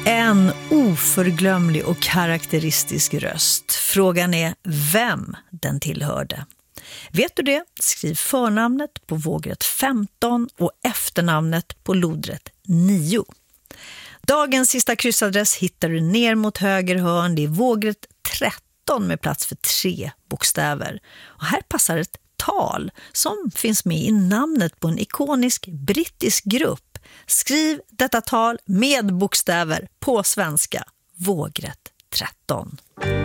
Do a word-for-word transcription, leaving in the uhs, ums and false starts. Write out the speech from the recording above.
En oförglömlig och karaktäristisk röst. Frågan är vem den tillhörde. Vet du det? Skriv förnamnet på vågrätt femton och efternamnet på lodrätt nio. Dagens sista kryssadress hittar du ner mot höger hörn. Det är vågrätt tretton med plats för tre bokstäver. Och här passar ett tal som finns med i namnet på en ikonisk brittisk grupp. Skriv detta tal med bokstäver på svenska. Vågrätt tretton.